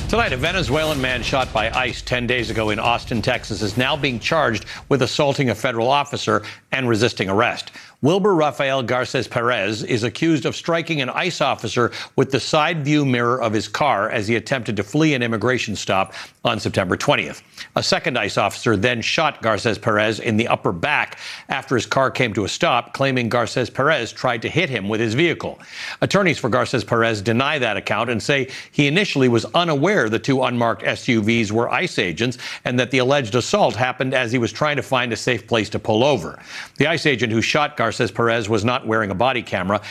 Tonight, a Venezuelan man shot by ICE 10 days ago in Austin, Texas, is now being charged with assaulting a federal officer and resisting arrest. Wilber Rafael Garces Perez is accused of striking an ICE officer with the side view mirror of his car as he attempted to flee an immigration stop on September 20th. A second ICE officer then shot Garces Perez in the upper back after his car came to a stop, claiming Garces Perez tried to hit him with his vehicle. Attorneys for Garces Perez deny that account and say he initially was unaware the two unmarked SUVs were ICE agents and that the alleged assault happened as he was trying to find a safe place to pull over. The ICE agent who shot Garces Perez was not wearing a body camera